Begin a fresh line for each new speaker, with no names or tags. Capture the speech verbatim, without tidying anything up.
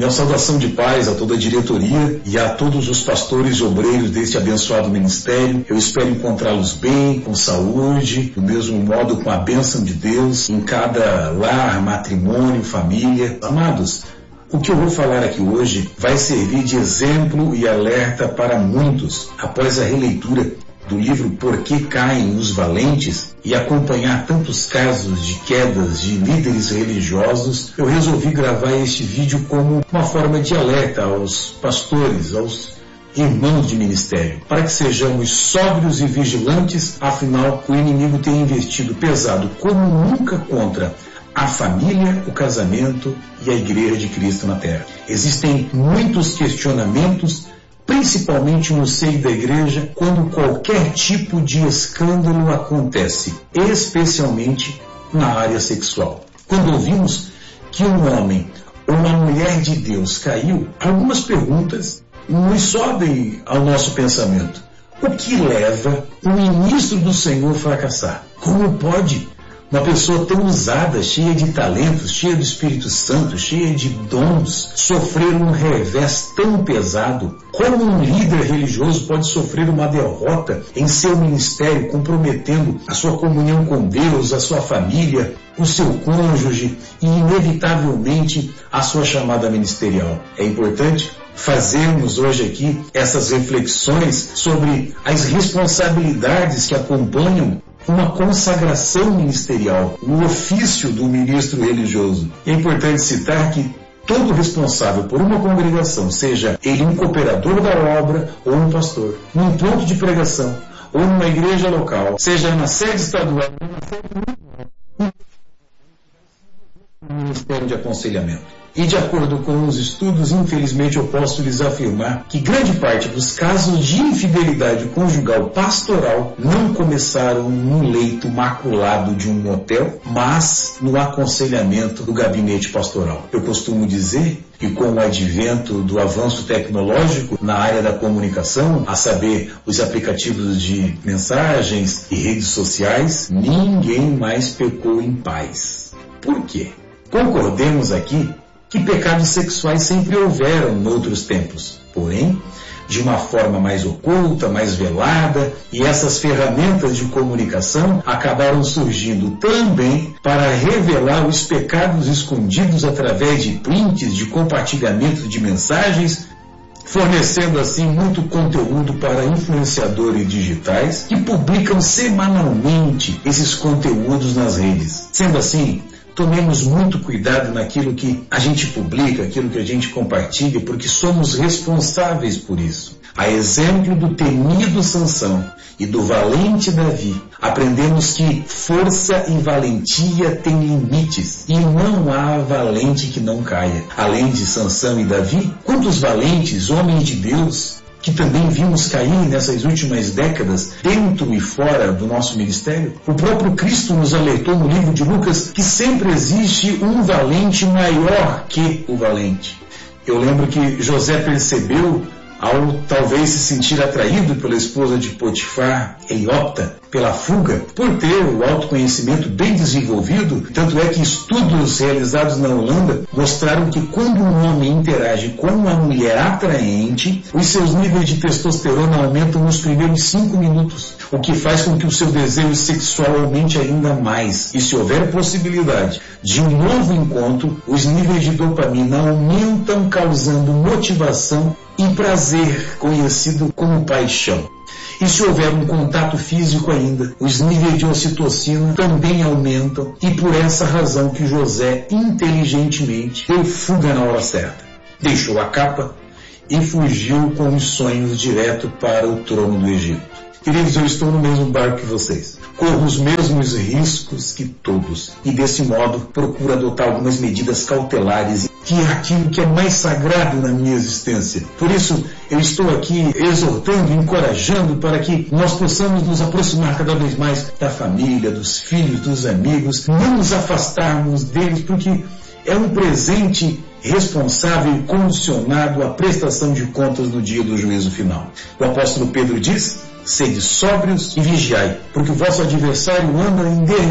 Minha saudação de paz a toda a diretoria e a todos os pastores e obreiros deste abençoado ministério. Eu espero encontrá-los bem, com saúde, do mesmo modo com a bênção de Deus em cada lar, matrimônio, família. Amados, o que eu vou falar aqui hoje vai servir de exemplo e alerta para muitos. Após a releitura do livro Por que Caem os Valentes e acompanhar tantos casos de quedas de líderes religiosos, eu resolvi gravar este vídeo como uma forma de alerta aos pastores, aos irmãos de ministério, para que sejamos sóbrios e vigilantes, afinal o inimigo tem investido pesado como nunca contra a família, o casamento e a igreja de Cristo na terra. Existem muitos questionamentos, principalmente no seio da igreja, quando qualquer tipo de escândalo acontece, especialmente na área sexual. Quando ouvimos que um homem ou uma mulher de Deus caiu, algumas perguntas nos sobem ao nosso pensamento. O que leva o ministro do Senhor a fracassar? Como pode uma pessoa tão usada, cheia de talentos, cheia do Espírito Santo, cheia de dons, sofrer um revés tão pesado? Como um líder religioso pode sofrer uma derrota em seu ministério, comprometendo a sua comunhão com Deus, a sua família, o seu cônjuge e, inevitavelmente, a sua chamada ministerial? É importante fazermos hoje aqui essas reflexões sobre as responsabilidades que acompanham uma consagração ministerial, o ofício do ministro religioso. É importante citar que todo responsável por uma congregação, seja ele um cooperador da obra ou um pastor, num ponto de pregação ou numa igreja local, seja na sede estadual ou na sede do ministério de aconselhamento. E de acordo com os estudos, infelizmente eu posso lhes afirmar que grande parte dos casos de infidelidade conjugal pastoral não começaram num leito maculado de um motel, mas no aconselhamento do gabinete pastoral. Eu costumo dizer que com o advento do avanço tecnológico na área da comunicação, a saber, os aplicativos de mensagens e redes sociais, ninguém mais pecou em paz. Por quê? Concordemos aqui que pecados sexuais sempre houveram noutros tempos, porém, de uma forma mais oculta, mais velada, e essas ferramentas de comunicação acabaram surgindo também para revelar os pecados escondidos através de prints, de compartilhamento de mensagens, fornecendo assim muito conteúdo para influenciadores digitais que publicam semanalmente esses conteúdos nas redes. Sendo assim, tomemos muito cuidado naquilo que a gente publica, aquilo que a gente compartilha, porque somos responsáveis por isso. A exemplo do temido Sansão e do valente Davi, aprendemos que força e valentia têm limites e não há valente que não caia. Além de Sansão e Davi, quantos valentes, homens de Deus, que também vimos cair nessas últimas décadas, dentro e fora do nosso ministério? O próprio Cristo nos alertou no livro de Lucas que sempre existe um valente maior que o valente. Eu lembro que José percebeu, ao talvez se sentir atraído pela esposa de Potifar, ele opta pela fuga, por ter o autoconhecimento bem desenvolvido. Tanto é que estudos realizados na Holanda mostraram que quando um homem interage com uma mulher atraente, os seus níveis de testosterona aumentam nos primeiros cinco minutos, o que faz com que o seu desejo sexual aumente ainda mais. E se houver possibilidade de um novo encontro, os níveis de dopamina aumentam, causando motivação e prazer, conhecido como paixão. E se houver um contato físico ainda, os níveis de ocitocina também aumentam, e por essa razão que José inteligentemente deu fuga na hora certa. Deixou a capa e fugiu com os sonhos direto para o trono do Egito. Queridos, eu estou no mesmo barco que vocês. Corro os mesmos riscos que todos. E desse modo, procuro adotar algumas medidas cautelares, que é aquilo que é mais sagrado na minha existência. Por isso, eu estou aqui exortando, encorajando para que nós possamos nos aproximar cada vez mais da família, dos filhos, dos amigos, não nos afastarmos deles, porque é um presente responsável e condicionado à prestação de contas no dia do juízo final. O apóstolo Pedro diz: sede sóbrios e vigiai, porque o vosso adversário anda